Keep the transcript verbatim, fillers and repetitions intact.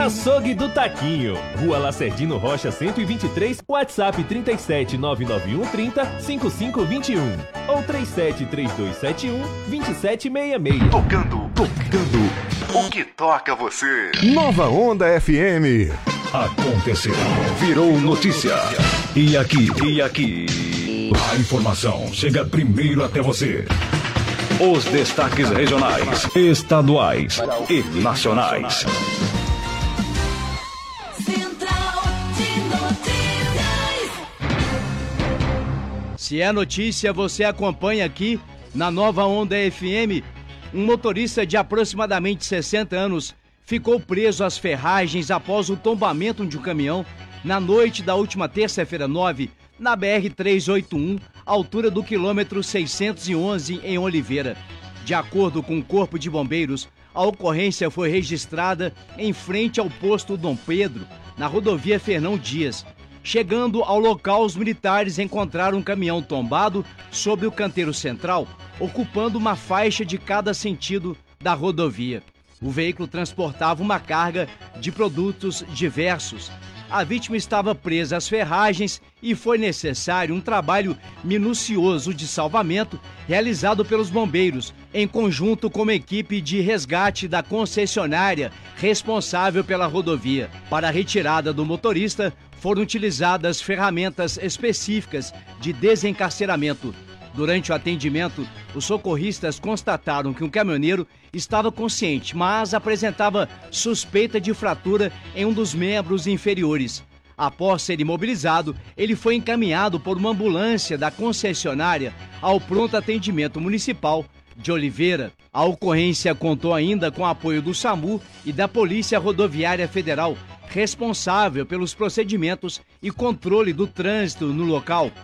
Açougue do Taquinho, Rua Lacerdino Rocha cento e vinte e três, WhatsApp trinta e sete, nove nove um, trinta, cinquenta e cinco vinte e um ou trinta e sete, trinta e dois setenta e um, vinte e sete sessenta e seis. Tocando, tocando o que toca você. Nova Onda F M. Aconteceu, virou notícia. E aqui, e aqui, a informação chega primeiro até você. Os destaques regionais, estaduais e nacionais. Se é notícia, você acompanha aqui na Nova Onda F M. Um motorista de aproximadamente sessenta anos ficou preso às ferragens após o tombamento de um caminhão na noite da última terça-feira nove, na B R trezentos e oitenta e um, altura do quilômetro seiscentos e onze, em Oliveira. De acordo com o Corpo de Bombeiros, a ocorrência foi registrada em frente ao posto Dom Pedro, na rodovia Fernão Dias. Chegando ao local, os militares encontraram um caminhão tombado sobre o canteiro central, ocupando uma faixa de cada sentido da rodovia. O veículo transportava uma carga de produtos diversos. A vítima estava presa às ferragens e foi necessário um trabalho minucioso de salvamento realizado pelos bombeiros, em conjunto com uma equipe de resgate da concessionária responsável pela rodovia. Para a retirada do motorista, foram utilizadas ferramentas específicas de desencarceramento. Durante o atendimento, os socorristas constataram que um caminhoneiro estava consciente, mas apresentava suspeita de fratura em um dos membros inferiores. Após ser imobilizado, ele foi encaminhado por uma ambulância da concessionária ao pronto atendimento municipal de Oliveira. A ocorrência contou ainda com o apoio do SAMU e da Polícia Rodoviária Federal, responsável pelos procedimentos e controle do trânsito no local.